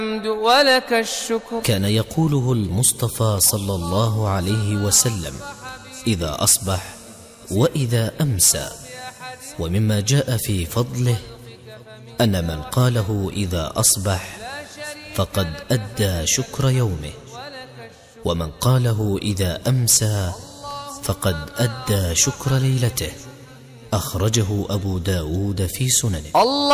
ولك الشكر. كان يقوله المصطفى صلى الله عليه وسلم إذا أصبح وإذا أمسى. ومما جاء في فضله أن من قاله إذا أصبح فقد أدى شكر يومه، ومن قاله إذا أمسى فقد أدى شكر ليلته. أخرجه أبو داود في سننه.